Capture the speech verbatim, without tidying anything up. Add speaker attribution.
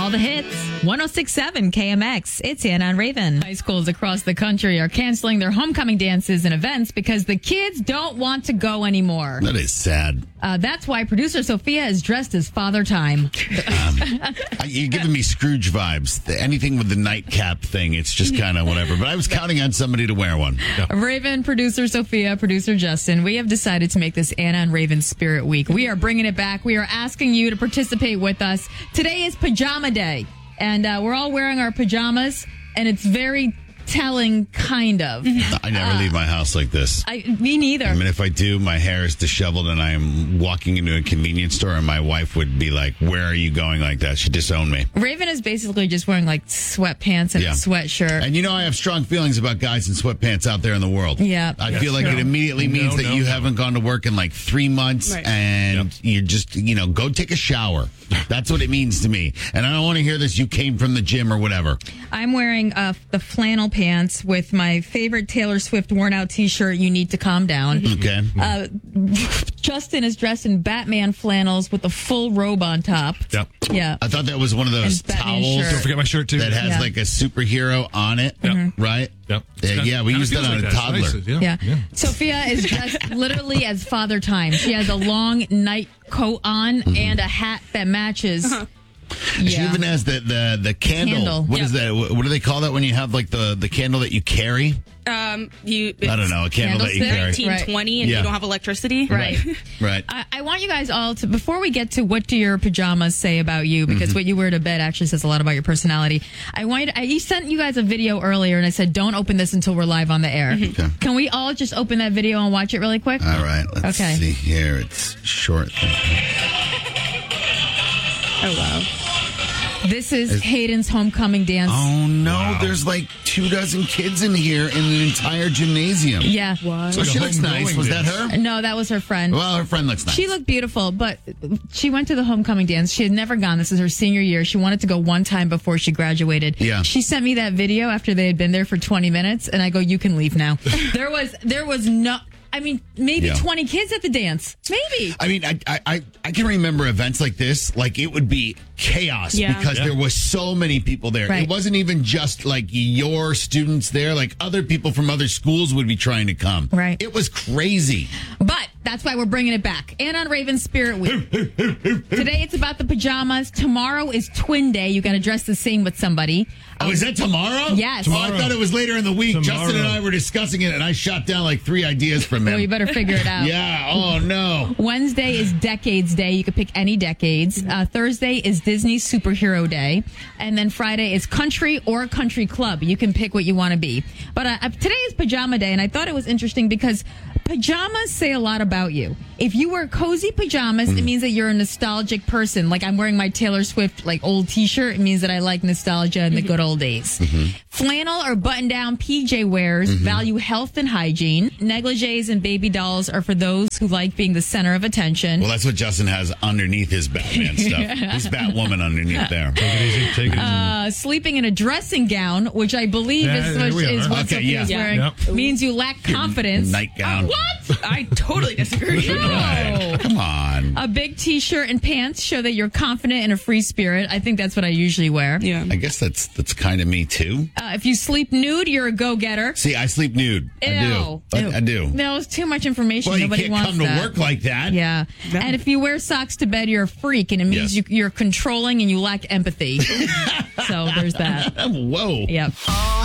Speaker 1: all the hits. one oh six point seven K M X. It's Anna and Raven. High schools across the country are canceling their homecoming dances and events because the kids don't want to go anymore.
Speaker 2: That is sad.
Speaker 1: Uh, that's why producer Sophia is dressed as Father Time.
Speaker 2: Um, you're giving me Scrooge vibes. Anything with the nightcap thing, it's just kind of whatever. But I was counting on somebody to wear one. Yeah.
Speaker 1: Raven, producer Sophia, producer Justin, we have decided to make this Anna and Raven Spirit Week. We are bringing it back. We are asking you to participate with us. Today is Pajama Day, and uh, we're all wearing our pajamas, and it's very telling, kind of.
Speaker 2: I never uh, leave my house like this.
Speaker 1: I, me neither.
Speaker 2: I mean, if I do, my hair is disheveled and I am walking into a convenience store and my wife would be like, where are you going like that? She'd disown me.
Speaker 1: Raven is basically just wearing like sweatpants and yeah. a sweatshirt.
Speaker 2: And you know, I have strong feelings about guys in sweatpants out there in the world.
Speaker 1: Yeah.
Speaker 2: I
Speaker 1: yes,
Speaker 2: feel like
Speaker 1: no.
Speaker 2: it immediately means no, that no, you no. haven't gone to work in like three months right. and yep. you just, you know, go take a shower. That's what it means to me. And I don't want to hear this, you came from the gym or whatever.
Speaker 1: I'm wearing uh, the flannel pants with my favorite Taylor Swift worn out t-shirt, You Need to Calm Down.
Speaker 2: Okay.
Speaker 1: Uh, Justin is dressed in Batman flannels with a full robe on top.
Speaker 3: Yep.
Speaker 1: Yeah.
Speaker 2: I thought that was one of those towels.
Speaker 1: Shirt.
Speaker 3: Don't forget my shirt, too.
Speaker 2: That has
Speaker 1: yeah.
Speaker 2: like a superhero on it.
Speaker 3: Yep.
Speaker 1: Mm-hmm.
Speaker 2: Right?
Speaker 3: Yep.
Speaker 2: Uh, yeah, we used that on
Speaker 3: like
Speaker 2: a toddler.
Speaker 3: nice. Yeah.
Speaker 1: Yeah.
Speaker 3: yeah.
Speaker 1: Sophia is dressed literally as Father Time. She has a long night coat on mm-hmm. and a hat that matches.
Speaker 2: Uh-huh. Yeah. She even has the the, the candle.
Speaker 1: candle.
Speaker 2: What
Speaker 1: yep.
Speaker 2: is that? What do they call that when you have like the, the candle that you carry?
Speaker 4: Um, you.
Speaker 2: I don't know. A candle that you carry.
Speaker 4: nineteen twenty, and
Speaker 2: yeah.
Speaker 4: you don't have electricity.
Speaker 1: Right.
Speaker 2: Right.
Speaker 1: I, I want you guys all to, before we get to what do your pajamas say about you, because mm-hmm. what you wear to bed actually says a lot about your personality. I wanted. I sent you guys a video earlier, and I said don't open this until we're live on the air.
Speaker 2: Okay.
Speaker 1: Can we all just open that video and watch it really quick?
Speaker 2: All right. Let's
Speaker 1: okay.
Speaker 2: see here. It's short.
Speaker 4: Oh wow.
Speaker 1: This is Hayden's homecoming dance.
Speaker 2: Oh, no.
Speaker 3: Wow.
Speaker 2: There's like two dozen kids in here in an entire gymnasium.
Speaker 1: Yeah.
Speaker 2: What? So like she looks nice. Was that her?
Speaker 1: No, that was her friend.
Speaker 2: Well, her friend looks nice.
Speaker 1: She looked beautiful, but she went to the homecoming dance. She had never gone. This is her senior year. She wanted to go one time before she graduated.
Speaker 2: Yeah.
Speaker 1: She sent me that video after they had been there for twenty minutes, and I go, you can leave now. there was, there was no... I mean, maybe yeah. twenty kids at the dance. Maybe.
Speaker 2: I mean, I, I I can remember events like this. Like, it would be chaos
Speaker 4: yeah.
Speaker 2: because
Speaker 3: yeah.
Speaker 2: there was so many people there.
Speaker 1: Right.
Speaker 2: It wasn't even just like your students there. Like, other people from other schools would be trying to come.
Speaker 1: Right.
Speaker 2: It was crazy.
Speaker 1: But that's why we're bringing it back. And on Raven Spirit Week. Today it's about the pajamas. Tomorrow is Twin Day. You got to dress the same with somebody.
Speaker 2: Oh,
Speaker 1: um,
Speaker 2: is that tomorrow?
Speaker 1: Yes.
Speaker 2: Tomorrow. Oh, I thought it was later in the week.
Speaker 3: Tomorrow.
Speaker 2: Justin and I were discussing it, and I shot down like three ideas from him.
Speaker 1: Well, you better figure it out.
Speaker 2: Yeah. Oh, no.
Speaker 1: Wednesday is Decades Day. You could pick any decades. Uh, Thursday is Disney Superhero Day. And then Friday is Country or Country Club. You can pick what you want to be. But uh, today is Pajama Day, and I thought it was interesting because pajamas say a lot about you. If you wear cozy pajamas, mm. it means that you're a nostalgic person. Like I'm wearing my Taylor Swift like old t-shirt. It means that I like nostalgia and the good old days. Mm-hmm. Flannel or button-down P J wears mm-hmm. value health and hygiene. Negligees and baby dolls are for those who like being the center of attention.
Speaker 2: Well, that's what Justin has underneath his Batman stuff. His Batwoman underneath there.
Speaker 3: Take it easy. Take it easy.
Speaker 1: Uh, sleeping in a dressing gown, which I believe
Speaker 3: yeah,
Speaker 1: is, what, is what
Speaker 2: okay,
Speaker 1: Sophia's
Speaker 2: yeah.
Speaker 1: wearing,
Speaker 3: Yep.
Speaker 1: means you lack confidence.
Speaker 2: Nightgown.
Speaker 1: Uh, what?
Speaker 4: I totally disagree.
Speaker 1: No.
Speaker 2: Right. Come on.
Speaker 1: A big t-shirt and pants show that you're confident and a free spirit. I think that's what I usually wear.
Speaker 4: Yeah.
Speaker 2: I guess that's that's kind of me too.
Speaker 1: Uh, if you sleep nude, you're a go-getter.
Speaker 2: See, I sleep nude.
Speaker 1: Ew.
Speaker 2: I do. I, I do.
Speaker 1: No, it's too much information.
Speaker 2: Well,
Speaker 1: Nobody
Speaker 2: you can't
Speaker 1: wants
Speaker 2: come
Speaker 1: that.
Speaker 2: to work like that.
Speaker 1: Yeah.
Speaker 4: No.
Speaker 1: And if you wear socks to bed, you're a freak, and it means
Speaker 2: Yes.
Speaker 1: you, you're controlling and you lack empathy. So there's that.
Speaker 2: Whoa.
Speaker 1: Yep.